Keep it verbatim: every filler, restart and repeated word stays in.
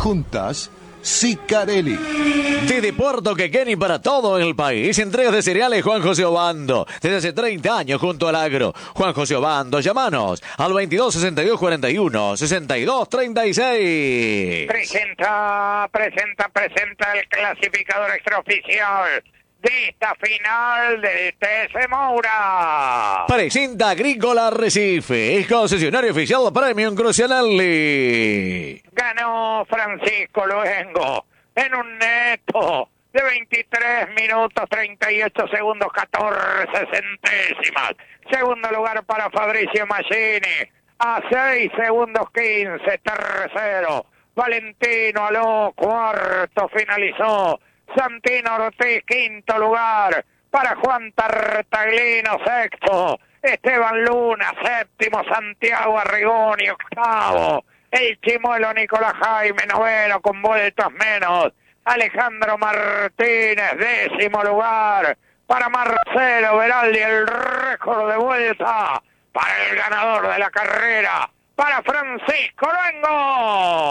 Juntas, Sicarelli. Desde Puerto Quequén y para todo el país, entregas de cereales Juan José Obando. Desde hace treinta años junto al agro. Juan José Obando, llámanos al veintidós sesenta y dos cuarenta y uno, sesenta y dos treinta y seis. Presenta, presenta, presenta el clasificador extraoficial de esta final del T S Moura. Presenta Agrícola Arrecife, es concesionario oficial de Premium Crucianelli. Ganó Francisco Luengo en un neto de veintitrés minutos treinta y ocho segundos catorce centésimas. Segundo lugar para Fabricio Maggini a seis segundos quince. Tercero Valentino Aló, cuarto finalizó Santino Ortiz, quinto lugar para Juan Tartaglino, sexto Esteban Luna, séptimo Santiago Arrigoni, octavo el chimuelo Nicolás Jaime, noveno con vueltas menos Alejandro Martínez, décimo lugar para Marcelo Veraldi, el récord de vuelta para el ganador de la carrera, para Francisco Luengo.